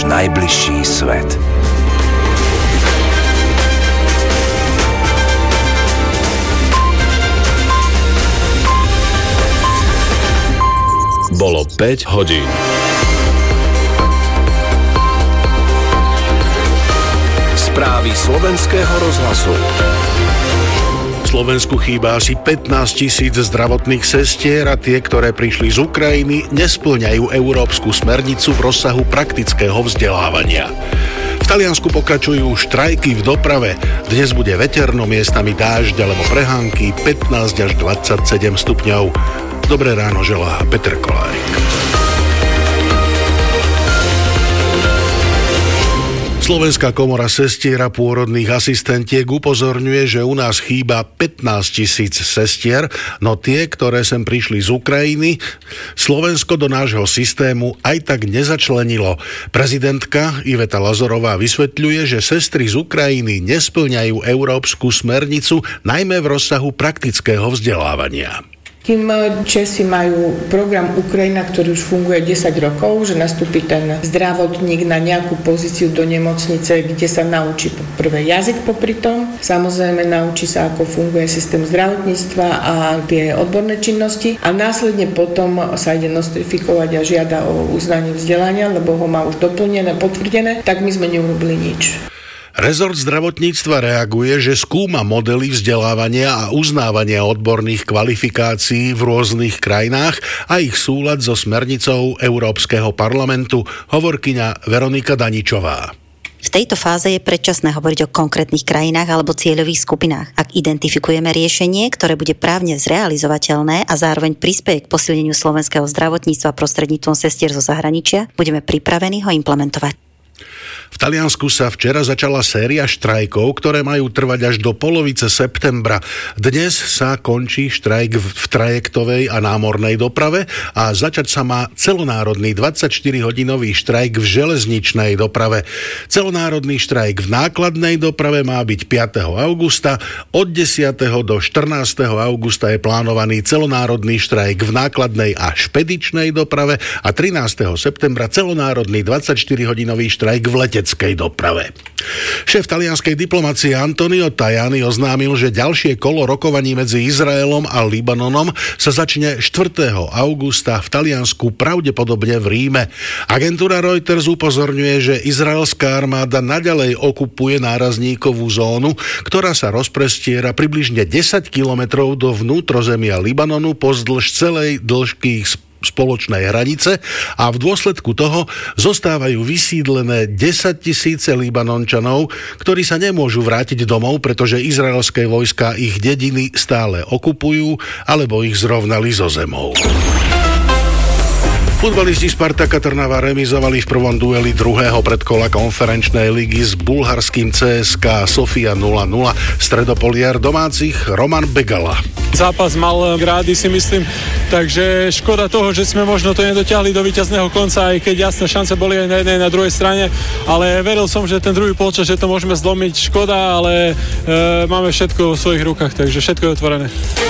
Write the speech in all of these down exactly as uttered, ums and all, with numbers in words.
náš najbližší svet. Bolo päť hodín. Správy slovenského rozhlasu. Slovensku chýba asi pätnásť tisíc zdravotných sestier a tie, ktoré prišli z Ukrajiny, nespĺňajú európsku smernicu v rozsahu praktického vzdelávania. V Taliansku pokračujú štrajky v doprave. Dnes bude veterno, miestami dážď alebo prehánky, pätnásť až dvadsaťsedem stupňov. Dobré ráno želá Peter Kolárik. Slovenská komora sestier a pôrodných asistentiek upozorňuje, že u nás chýba pätnásť tisíc sestier, no tie, ktoré sem prišli z Ukrajiny, Slovensko do nášho systému aj tak nezačlenilo. Prezidentka Iveta Lazorová vysvetľuje, že sestry z Ukrajiny nespĺňajú európsku smernicu, najmä v rozsahu praktického vzdelávania. Kým Česi majú program Ukrajina, ktorý už funguje desať rokov, že nastúpi ten zdravotník na nejakú pozíciu do nemocnice, kde sa naučí prvé jazyk popri tom, samozrejme naučí sa, ako funguje systém zdravotníctva a tie odborné činnosti a následne potom sa ide nostrifikovať a žiada o uznanie vzdelania, lebo ho má už doplnené, potvrdené, tak my sme neurobili nič. Rezort zdravotníctva reaguje, že skúma modely vzdelávania a uznávania odborných kvalifikácií v rôznych krajinách a ich súlad so smernicou Európskeho parlamentu, hovorkyňa Veronika Daničová. V tejto fáze je predčasné hovoriť o konkrétnych krajinách alebo cieľových skupinách. Ak identifikujeme riešenie, ktoré bude právne zrealizovateľné a zároveň prispeje k posilneniu slovenského zdravotníctva prostredníctvom sestier zo zahraničia, budeme pripravení ho implementovať. V Taliansku sa včera začala séria štrajkov, ktoré majú trvať až do polovice septembra. Dnes sa končí štrajk v trajektovej a námornej doprave a začať sa má celonárodný dvadsaťštyrihodinový štrajk v železničnej doprave. Celonárodný štrajk v nákladnej doprave má byť piateho augusta, od desiateho do štrnásteho augusta je plánovaný celonárodný štrajk v nákladnej a špedičnej doprave a trinásteho septembra celonárodný dvadsaťštyrihodinový štrajk v leteckej doprave. Šéf talianskej diplomacie Antonio Tajani oznámil, že ďalšie kolo rokovaní medzi Izraelom a Libanonom sa začne štvrtého augusta v Taliansku, pravdepodobne v Ríme. Agentúra Reuters upozorňuje, že izraelská armáda naďalej okupuje nárazníkovú zónu, ktorá sa rozprestiera približne desať kilometrov do vnútrozemia Libanonu pozdĺž celej dĺžky spoločnej hranice a v dôsledku toho zostávajú vysídlené desaťtisíce Libanončanov, ktorí sa nemôžu vrátiť domov, pretože izraelské vojská ich dediny stále okupujú alebo ich zrovnali zo zemou. Futbalisti Spartaka Trnava remizovali v prvom dueli druhého predkola konferenčnej ligy s bulharským cé es ká Sofia nula nula. Stredopoliar domácich Roman Begala. Zápas mal grády, si myslím, takže škoda toho, že sme možno to nedotiahli do víťazného konca, aj keď jasné šance boli aj na jednej, na druhej strane, ale veril som, že ten druhý polčas, že to môžeme zlomiť, škoda, ale e, máme všetko v svojich rukách, takže všetko je otvorené.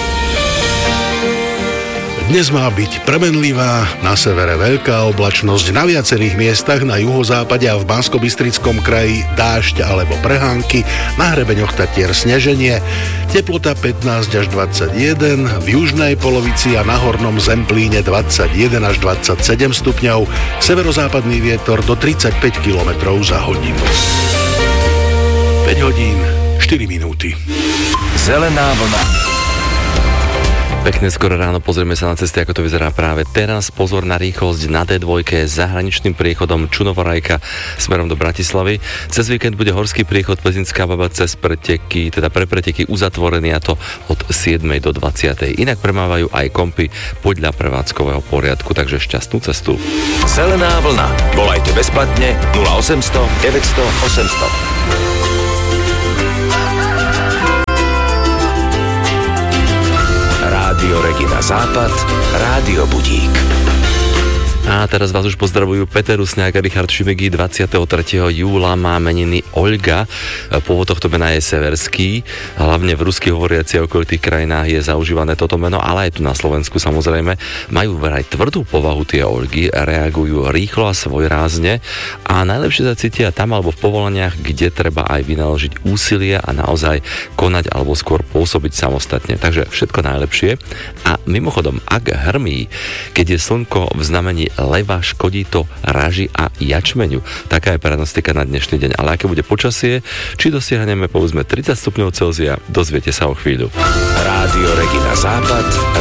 Dnes má byť premenlivá, na severe veľká oblačnosť, na viacerých miestach na juhozápade a v Banskobystrickom kraji dážď alebo prehánky, na hrebeňoch Tatier sneženie, teplota pätnásť až dvadsaťjeden, v južnej polovici a na hornom Zemplíne dvadsaťjeden až dvadsaťsedem stupňov, severozápadný vietor do tridsaťpäť kilometrov za hodinu. päť hodín, štyri minúty. Zelená vlna. Pekné skoro ráno, pozrieme sa na cesty, ako to vyzerá práve teraz. Pozor na rýchlosť na dé dva s zahraničným priechodom Čunovorajka smerom do Bratislavy. Cez víkend bude horský priechod Pezinská Baba cez preteky, teda pre preteky uzatvorený, a to od siedmej do dvadsiatej. Inak premávajú aj kompy podľa prevádzkového poriadku, takže šťastnú cestu. Zelená vlna. Volajte bezplatne nula osemsto deväťsto osemsto. Rádio Regina Západ, Rádio Budík. A A teraz vás už pozdravujú Peter Rusňák a Richard Šimigi. dvadsiateho tretieho júla má meniny Olga. Pôvod tohto mena je severský. Hlavne v rusky hovoriaci a okolitých krajinách je zaužívané toto meno, ale aj tu na Slovensku samozrejme. Majú vraj tvrdú povahu tie Olgy, reagujú rýchlo a svojrázne a najlepšie sa cítia tam alebo v povolaniach, kde treba aj vynaložiť úsilie a naozaj konať alebo skôr pôsobiť samostatne. Takže všetko najlepšie. A mimochodom, ak hrmí, keď je slnko v znamení leva, škodí to raži a jačmeňu. Taká je prognostika na dnešný deň. Ale aké bude počasie, či dosiahneme povedzme tridsať stupňov Celzia, dozviete sa o chvíľu. Rádio Regina Západ,